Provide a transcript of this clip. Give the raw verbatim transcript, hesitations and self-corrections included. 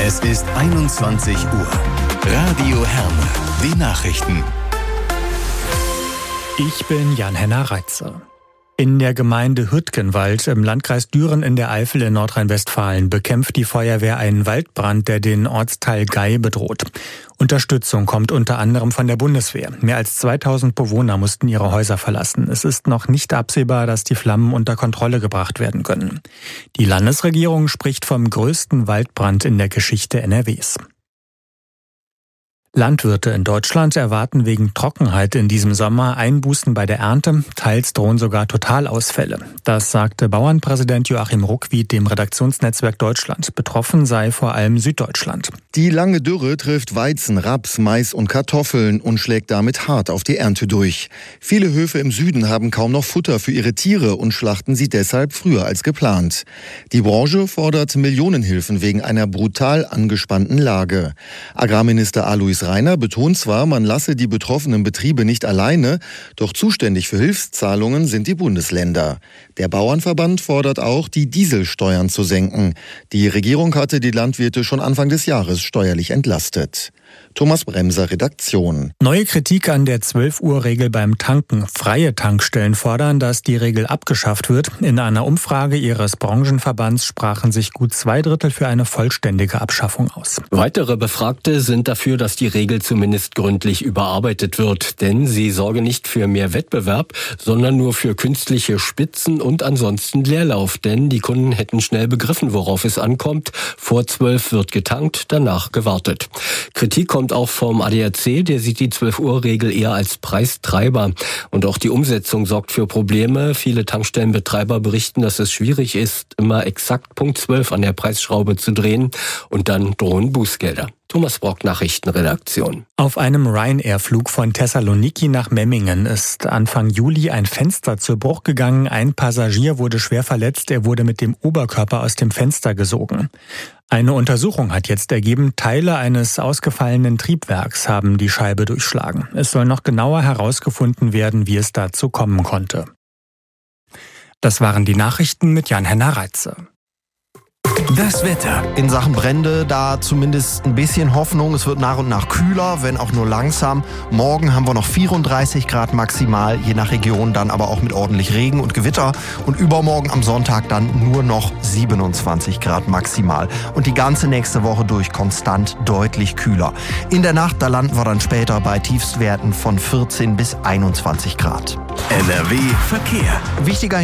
Es ist einundzwanzig Uhr. Radio Herne, die Nachrichten. Ich bin Jan-Henner Reitze. In der Gemeinde Hürtgenwald im Landkreis Düren in der Eifel in Nordrhein-Westfalen bekämpft die Feuerwehr einen Waldbrand, der den Ortsteil Gei bedroht. Unterstützung kommt unter anderem von der Bundeswehr. Mehr als zweitausend Bewohner mussten ihre Häuser verlassen. Es ist noch nicht absehbar, dass die Flammen unter Kontrolle gebracht werden können. Die Landesregierung spricht vom größten Waldbrand in der Geschichte N R Ws. Landwirte in Deutschland erwarten wegen Trockenheit in diesem Sommer Einbußen bei der Ernte, teils drohen sogar Totalausfälle. Das sagte Bauernpräsident Joachim Ruckwied dem Redaktionsnetzwerk Deutschland. Betroffen sei vor allem Süddeutschland. Die lange Dürre trifft Weizen, Raps, Mais und Kartoffeln und schlägt damit hart auf die Ernte durch. Viele Höfe im Süden haben kaum noch Futter für ihre Tiere und schlachten sie deshalb früher als geplant. Die Branche fordert Millionenhilfen wegen einer brutal angespannten Lage. Agrarminister Alois Rainer betont zwar, man lasse die betroffenen Betriebe nicht alleine, doch zuständig für Hilfszahlungen sind die Bundesländer. Der Bauernverband fordert auch, die Dieselsteuern zu senken. Die Regierung hatte die Landwirte schon Anfang des Jahres steuerlich entlastet. Thomas Bremser, Redaktion. Neue Kritik an der zwölf-Uhr-Regel beim Tanken. Freie Tankstellen fordern, dass die Regel abgeschafft wird. In einer Umfrage ihres Branchenverbands sprachen sich gut zwei Drittel für eine vollständige Abschaffung aus. Weitere Befragte sind dafür, dass die Regel zumindest gründlich überarbeitet wird. Denn sie sorge nicht für mehr Wettbewerb, sondern nur für künstliche Spitzen und ansonsten Leerlauf. Denn die Kunden hätten schnell begriffen, worauf es ankommt. Vor zwölf wird getankt, danach gewartet. Kritik kommt auch vom A D A C, der sieht die zwölf-Uhr-Regel eher als Preistreiber. Und auch die Umsetzung sorgt für Probleme. Viele Tankstellenbetreiber berichten, dass es schwierig ist, immer exakt Punkt zwölf an der Preisschraube zu drehen. Und dann drohen Bußgelder. Thomas Brock, Nachrichtenredaktion. Auf einem Ryanair-Flug von Thessaloniki nach Memmingen ist Anfang Juli ein Fenster zu Bruch gegangen. Ein Passagier wurde schwer verletzt. Er wurde mit dem Oberkörper aus dem Fenster gesogen. Eine Untersuchung hat jetzt ergeben, Teile eines ausgefallenen Triebwerks haben die Scheibe durchschlagen. Es soll noch genauer herausgefunden werden, wie es dazu kommen konnte. Das waren die Nachrichten mit Jan-Henner Reitze. Das Wetter. In Sachen Brände da zumindest ein bisschen Hoffnung. Es wird nach und nach kühler, wenn auch nur langsam. Morgen haben wir noch vierunddreißig Grad maximal, je nach Region dann aber auch mit ordentlich Regen und Gewitter. Und übermorgen am Sonntag dann nur noch siebenundzwanzig Grad maximal. Und die ganze nächste Woche durch konstant deutlich kühler. In der Nacht, da landen wir dann später bei Tiefstwerten von vierzehn bis einundzwanzig Grad. N R W Verkehr. Wichtiger